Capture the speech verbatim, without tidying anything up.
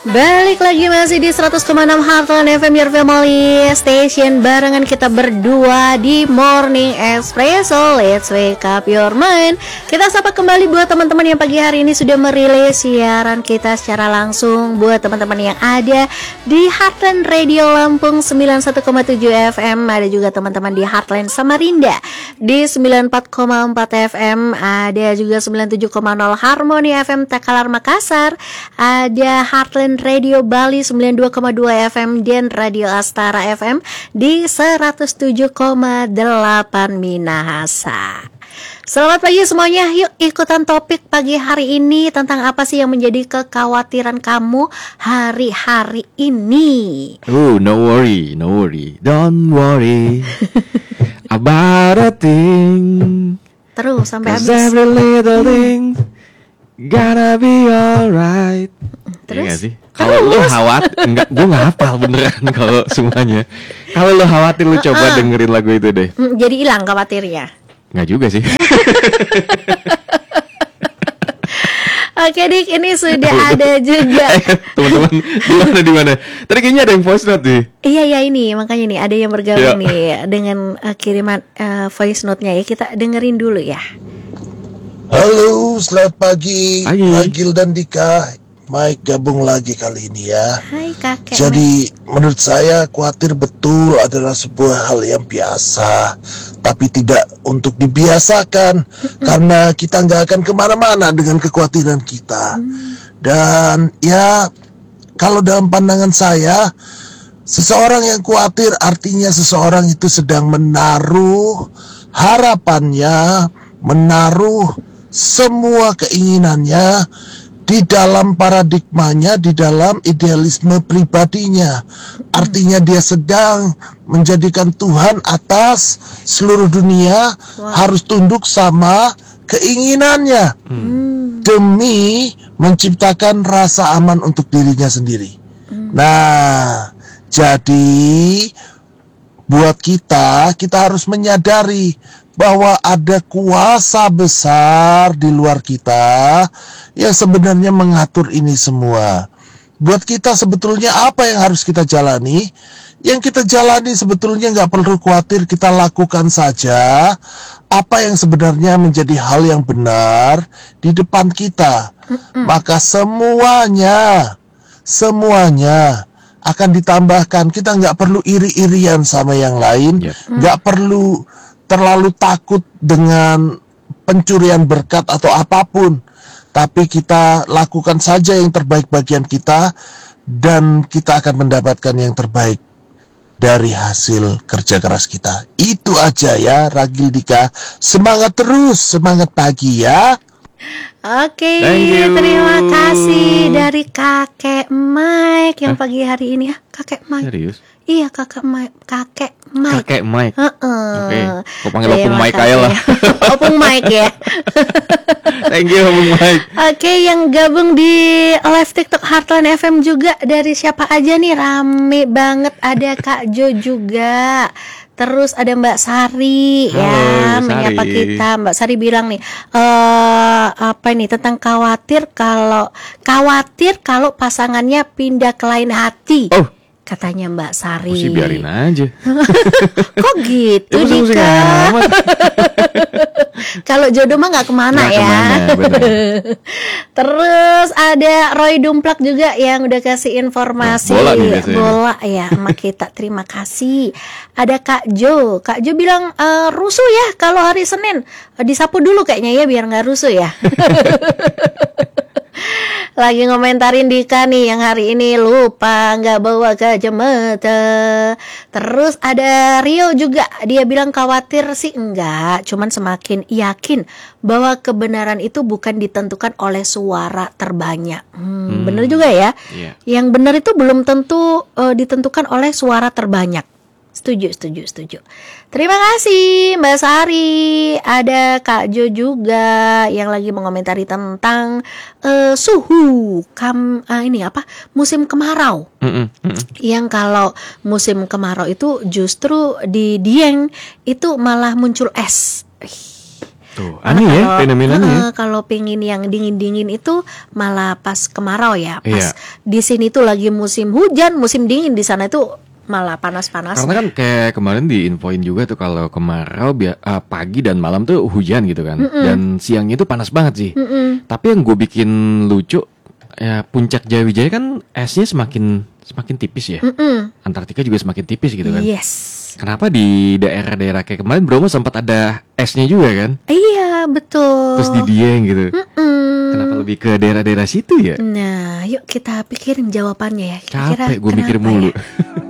Balik lagi masih di seratus koma enam Heartland F M, your family station. Barengan kita berdua di Morning Espresso. Let's wake up your mind. Kita sapa kembali buat teman-teman yang pagi hari ini sudah merilis siaran kita secara langsung. Buat teman-teman yang ada di Heartland Radio Lampung sembilan puluh satu koma tujuh F M. Ada juga teman-teman di Heartland Samarinda di sembilan puluh empat koma empat F M. Ada juga sembilan puluh tujuh koma nol Harmony F M Takalar Makassar. Ada Heartland Radio Bali sembilan puluh dua koma dua F M dan Radio Astara F M di seratus tujuh koma delapan Minahasa. Selamat pagi semuanya. Yuk ikutan topik pagi hari ini. Tentang apa sih yang menjadi kekhawatiran kamu hari-hari ini? Oh, no worry, no worry, don't worry about a thing. Terus sampai habis. Every little thing gonna be alright. Terus? Iya sih? Kalau lu khawatir, enggak, gue nggak hafal beneran kalau semuanya. Kalau lu khawatir, lu coba uh-uh. dengerin lagu itu deh. Jadi hilang khawatirnya. Nggak juga sih. Oke Dik, ini sudah ada juga. Teman-teman, di mana di mana? Tadi kayaknya ada yang voice note nih. Iya ya ini, makanya nih ada yang bergabung nih dengan uh, kiriman uh, voice note-nya ya. Kita dengerin dulu ya. Halo, selamat pagi, Pagi. Agil dan Dika. Mike gabung lagi kali ini ya. Hai kakek. Jadi Mike, menurut saya khawatir betul adalah sebuah hal yang biasa, tapi tidak untuk dibiasakan. Karena kita nggak akan kemana-mana dengan kekhawatiran kita. Dan ya, kalau dalam pandangan saya, seseorang yang khawatir artinya seseorang itu sedang menaruh harapannya, menaruh semua keinginannya di dalam paradigmanya, di dalam idealisme pribadinya. Artinya dia sedang menjadikan Tuhan atas seluruh dunia. Wow. Harus tunduk sama keinginannya, hmm. demi menciptakan rasa aman untuk dirinya sendiri. hmm. Nah, jadi buat kita, kita harus menyadari bahwa ada kuasa besar di luar kita yang sebenarnya mengatur ini semua. Buat kita sebetulnya apa yang harus kita jalani? Yang kita jalani sebetulnya nggak perlu khawatir, kita lakukan saja apa yang sebenarnya menjadi hal yang benar di depan kita. Mm-mm. Maka semuanya, semuanya akan ditambahkan. Kita nggak perlu iri-irian sama yang lain, nggak yep. perlu terlalu takut dengan pencurian berkat atau apapun. Tapi kita lakukan saja yang terbaik bagian kita, dan kita akan mendapatkan yang terbaik dari hasil kerja keras kita. Itu aja ya, Ragil Dika. Semangat terus, semangat pagi ya. Oke, terima kasih dari kakek Mike yang Hah? pagi hari ini ya, kakek Mike. Serius? Iya, kakek Mike, kakek Mike. Kakek Mike. Heeh. Oke, aku panggil Opung Mike aja lah. Opung Mike ya. Thank you Opung Mike. Oke, yang gabung di live TikTok Heartland F M juga dari siapa aja nih? Rame banget, ada Kak Jo juga. Terus ada Mbak Sari. Halo, ya, Sari. Menyapa kita. Mbak Sari bilang nih, eh apa ini tentang khawatir kalau khawatir kalau pasangannya pindah ke lain hati. Oh, katanya Mbak Sari. Mesti biarin aja. Kok gitu ya, Dika? Kalau jodoh mah nggak kemana gak ya. Kemana, Terus ada Roy Dumplak juga yang udah kasih informasi bola, nih, bola ya sama kita. Terima kasih. Ada Kak Jo. Kak Jo bilang e, rusuh ya kalau hari Senin. Disapu dulu kayaknya ya biar nggak rusuh ya. Lagi ngomentarin Dika nih yang hari ini lupa nggak bawa kacamata. Terus ada Rio juga, dia bilang khawatir sih enggak, cuman semakin yakin bahwa kebenaran itu bukan ditentukan oleh suara terbanyak. Hmm, hmm. Bener juga ya. Yeah. Yang benar itu belum tentu uh, ditentukan oleh suara terbanyak. Setuju, setuju, setuju. Terima kasih Mbak Sari. Ada Kak Jo juga yang lagi mengomentari tentang uh, suhu kam uh, ini apa musim kemarau. Mm-mm, mm-mm. Yang kalau musim kemarau itu justru di Dieng itu malah muncul es. Tuh, Karena aneh ya kalau- fenomenanya. Heeh, kalau pengen yang dingin-dingin itu malah pas kemarau ya. Pas Iya. di sini tuh lagi musim hujan, musim dingin, di sana itu malah panas-panas. Karena kan kayak kemarin diinfoin juga tuh kalau kemarau bia- eh, pagi dan malam tuh hujan gitu kan. Dan siangnya itu panas banget sih. Mm-mm. Tapi yang gue bikin lucu ya puncak Jayawijaya kan esnya semakin semakin tipis ya. Mm-mm. Antartika juga semakin tipis gitu kan. Yes. Kenapa di daerah-daerah kayak kemarin Bromo sempat ada esnya juga kan? Iya, betul. Terus di Dieng gitu. Mm-mm. Kenapa lebih ke daerah-daerah situ ya? Nah, yuk kita pikirin jawabannya ya. Kira-kira Capek gue mikir kenapa mulu. ya?